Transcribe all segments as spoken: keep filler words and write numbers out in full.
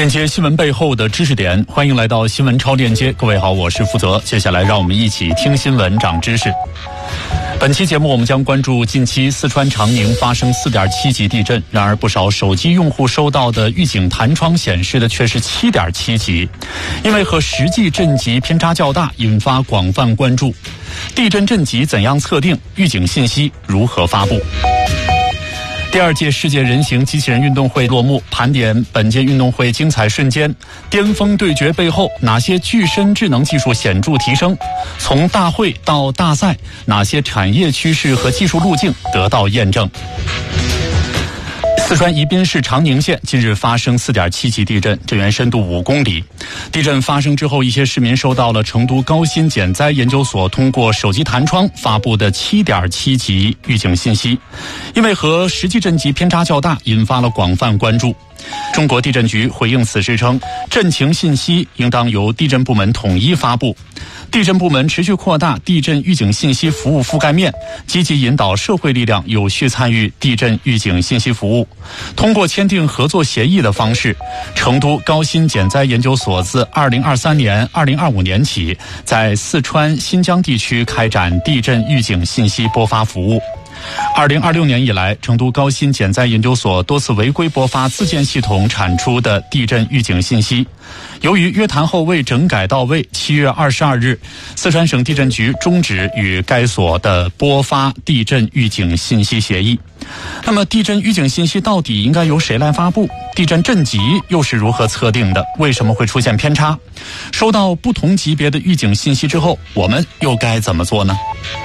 链接新闻背后的知识点，欢迎来到新闻超链接。各位好，我是负责。接下来让我们一起听新闻长知识。本期节目我们将关注近期四川长宁发生 四点七 级地震，然而不少手机用户收到的预警弹窗显示的却是 七点七 级，因为和实际震级偏差较大，引发广泛关注。地震震级怎样测定？预警信息如何发布？第二届世界人形机器人运动会落幕，盘点本届运动会精彩瞬间，巅峰对决背后哪些具身智能技术显著提升？从大会到大赛，哪些产业趋势和技术路径得到验证？四川宜宾市长宁县近日发生 四点七 级地震，震源深度五公里。地震发生之后，一些市民收到了成都高新减灾研究所通过手机弹窗发布的 七点七 级预警信息，因为和实际震级偏差较大，引发了广泛关注。中国地震局回应此事称，震情信息应当由地震部门统一发布。地震部门持续扩大地震预警信息服务覆盖面，积极引导社会力量有序参与地震预警信息服务。通过签订合作协议的方式，成都高新减灾研究所自二零二三年、二零二五年起，在四川、新疆地区开展地震预警信息播发服务。二零二六年以来，成都高新减灾研究所多次违规播发自建系统产出的地震预警信息。由于约谈后未整改到位，七月二十二日，四川省地震局终止与该所的播发地震预警信息协议。那么，地震预警信息到底应该由谁来发布？地震震级又是如何测定的？为什么会出现偏差？收到不同级别的预警信息之后，我们又该怎么做呢？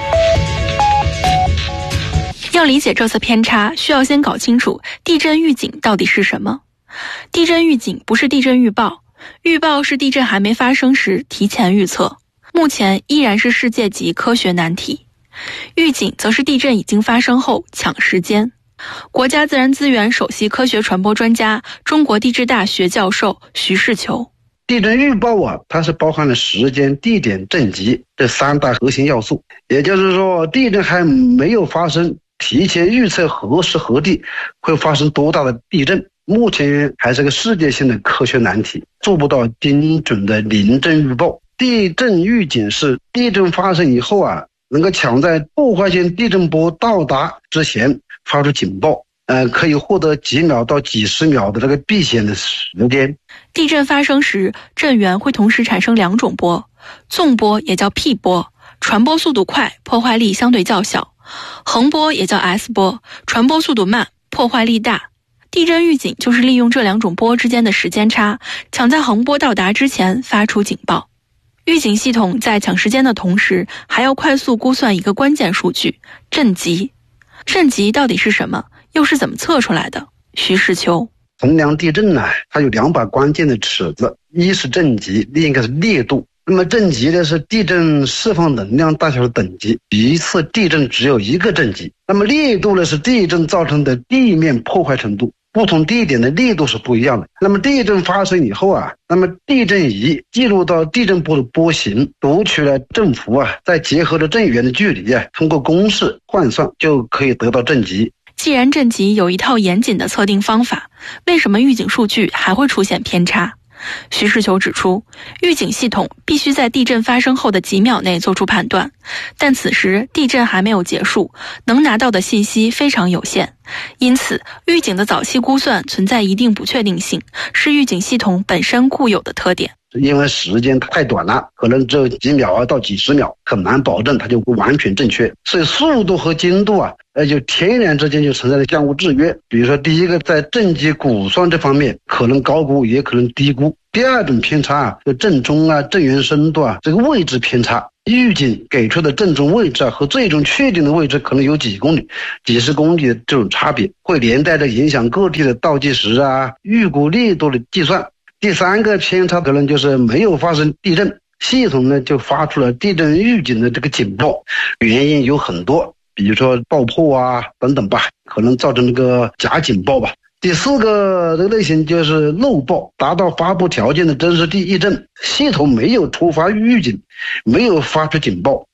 要理解这次偏差，需要先搞清楚地震预警到底是什么。地震预警不是地震预报，预报是地震还没发生时提前预测，目前依然是世界级科学难题。预警则是地震已经发生后抢时间。国家自然资源首席科学传播专家、中国地质大学教授徐世球。 地震预报啊，它是包含了时间、地点、震级这三大核心要素。也就是说，地震还没有发生，提前预测何时何地会发生多大的地震，目前还是个世界性的科学难题，做不到精准的临震预报。地震预警是地震发生以后啊，能够抢在破坏性地震波到达之前发出警报，呃，可以获得几秒到几十秒的这个避险的时间。 地震发生时，震源会同时产生两种波，纵波也叫 P 波，传播速度快，破坏力相对较小；横波也叫 S 波，传播速度慢，破坏力大。地震预警就是利用这两种波之间的时间差，抢在横波到达之前发出警报。预警系统在抢时间的同时，还要快速估算一个关键数据——震级。震级到底是什么？又是怎么测出来的？徐世球。 衡量地震呢、啊，它有两把关键的尺子，一是震级，另一个是烈度。那么震级呢是地震释放能量大小的等级，一次地震只有一个震级。那么烈度呢是地震造成的地面破坏程度，不同地点的烈度是不一样的。那么地震发生以后啊，那么地震仪记录到地震波的波形，读取了振幅啊，再结合着震源的距离啊，通过公式换算就可以得到震级。 既然震级有一套严谨的测定方法，为什么预警数据还会出现偏差？徐世球指出，预警系统必须在地震发生后的几秒内做出判断，但此时地震还没有结束，能拿到的信息非常有限，因此预警的早期估算存在一定不确定性，是预警系统本身固有的特点。 因为时间太短了，可能只有几秒啊到几十秒，很难保证它就完全正确，所以速度和精度啊，呃，就天然之间就存在着相互制约。比如说，第一个在震级估算这方面，可能高估也可能低估；第二种偏差啊，就震中啊、震源深度啊，这个位置偏差。预警给出的震中位置啊和最终确定的位置可能有几公里、几十公里的这种差别，会连带着影响各地的倒计时啊、预估力度的计算。第三个偏差可能就是没有发生地震，系统呢就发出了地震预警的这个警报，原因有很多，比如说爆破啊等等吧，可能造成这个假警报吧。第四个这个类型就是漏报，达到发布条件的真实地一震，系统没有触发预警，没有发出警报，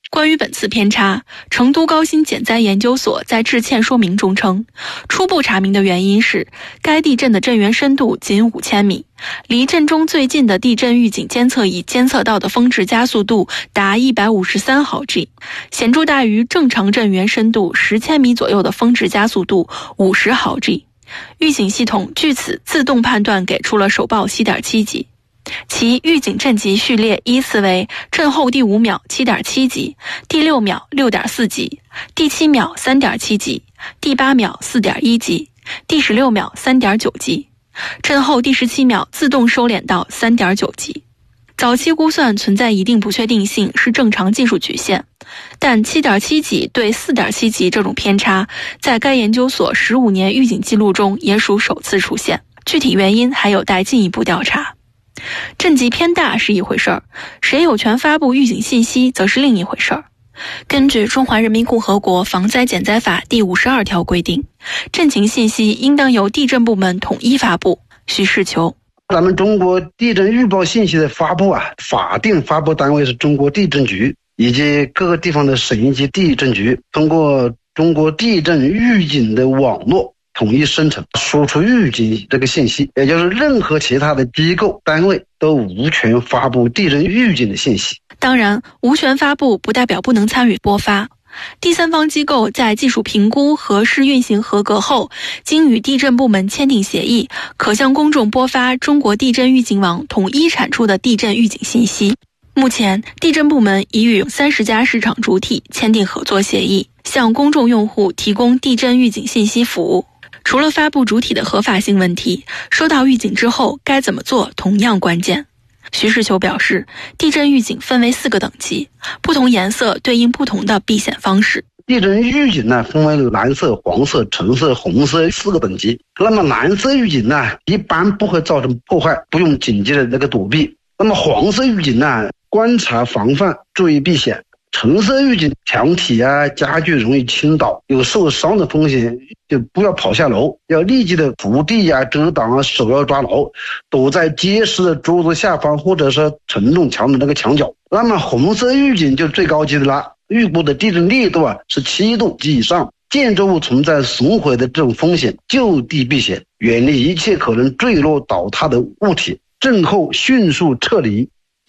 关于本次偏差，成都高新减灾研究所在致歉说明中称，初步查明的原因是该地震的震源深度仅五千米，离震中最近的地震预警监测仪监测到的峰值加速度达一百五十三毫G， 显著大于正常震源深度十千米左右的峰值加速度五十毫G。预警系统据此自动判断给出了首报 七点七 级。其预警震级序列依次为震后第五秒 七点七 级，第六秒 六点四 级，第七秒 三点七 级，第八秒 四点一 级，第十六秒 三点九 级，震后第十七秒自动收敛到 三点九 级。早期估算存在一定不确定性，是正常技术曲线，但 七点七 级对 四点七 级这种偏差，在该研究所十五年预警记录中也属首次出现，具体原因还有待进一步调查。震级偏大是一回事儿，谁有权发布预警信息则是另一回事儿。根据《中华人民共和国防灾减灾法》第五十二条规定，震情信息应当由地震部门统一发布。徐世球， 咱们中国地震预报信息的发布啊，法定发布单位是中国地震局以及各个地方的省一级地震局，通过中国地震预警的网络统一生成输出预警这个信息，也就是任何其他的机构单位都无权发布地震预警的信息。 当然，无权发布不代表不能参与播发。第三方机构在技术评估和试运行合格后，经与地震部门签订协议，可向公众播发中国地震预警网统一产出的地震预警信息。目前，地震部门已与三十家市场主体签订合作协议，向公众用户提供地震预警信息服务。除了发布主体的合法性问题，收到预警之后该怎么做同样关键。徐世球表示，地震预警分为四个等级，不同颜色对应不同的避险方式。 地震预警呢，分为蓝色、黄色、橙色、红色四个等级。那么蓝色预警呢，一般不会造成破坏，不用紧急的那个躲避。那么黄色预警呢，观察防范，注意避险。橙色预警，墙体啊、家具容易倾倒，有受伤的风险，就不要跑下楼，要立即的扶地啊、遮挡啊，手要抓牢，躲在结实的桌子下方或者是承重墙的那个墙角。那么红色预警就最高级的了，预估的地震力度啊是七度及以上，建筑物存在损毁的这种风险，就地避险，远离一切可能坠落倒塌的物体，震后迅速撤离。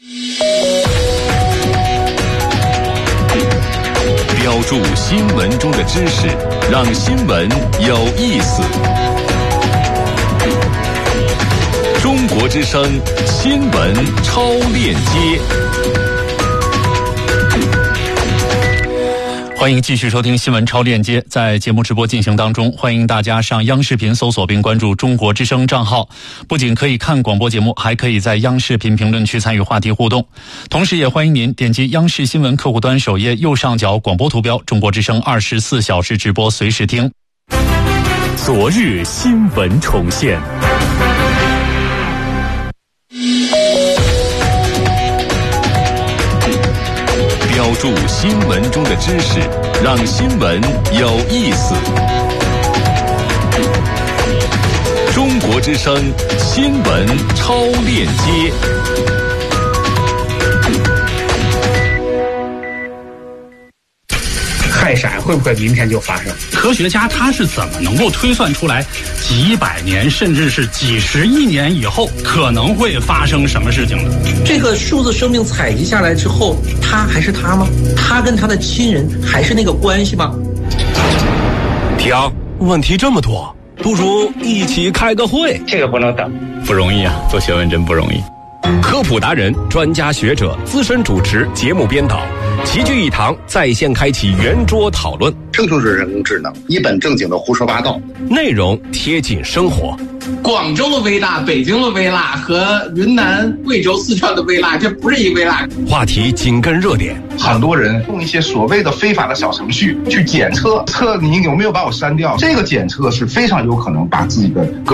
标注新闻中的知识，让新闻有意思。中国之声新闻超链接， 欢迎继续收听新闻超链接。在节目直播进行当中，欢迎大家上央视频搜索并关注中国之声账号，不仅可以看广播节目，还可以在央视频评论区参与话题互动。同时也欢迎您点击央视新闻客户端首页右上角广播图标，中国之声二十四小时直播随时听。 昨日新闻重现。标注新闻中的知识，让新闻有意思。中国之声新闻超链接。 氦闪会不会明天就发生？ 科学家他是怎么能够推算出来几百年甚至是几十亿年以后可能会发生什么事情的？ 这个数字生命采集下来之后，他还是他吗？他跟他的亲人还是那个关系吗？ 停，问题这么多，不如一起开个会。 这个不能等， 不容易啊，做学问真不容易。科普达人、专家学者、资深主持、节目编导齐聚一堂，在线开启圆桌讨论。 生就是人工智能，一本正经的胡说八道， 内容贴近生活。 广州的微辣、北京的微辣和云南、贵州、四川的微辣，这不是一微辣。 话题紧跟热点， 很多人用一些所谓的非法的小程序去检测，测你有没有把我删掉。这个检测是非常有可能把自己的个